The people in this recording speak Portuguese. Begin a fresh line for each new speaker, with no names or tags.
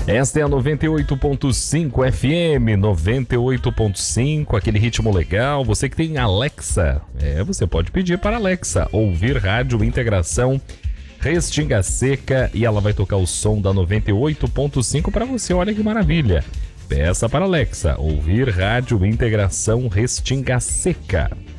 Esta é a 98.5 FM, 98.5, aquele ritmo legal. Você que tem Alexa, você pode pedir para Alexa ouvir Rádio Integração Restinga Seca e ela vai tocar o som da 98.5 para você. Olha que maravilha. Peça para Alexa ouvir Rádio Integração Restinga Seca.